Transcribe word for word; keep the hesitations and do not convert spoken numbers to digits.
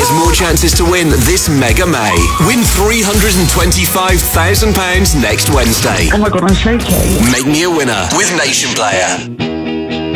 There's more chances to win this Mega May. Win three hundred twenty-five thousand pounds next Wednesday. Oh my god, I'm shaking. Make me a winner with Nation Player.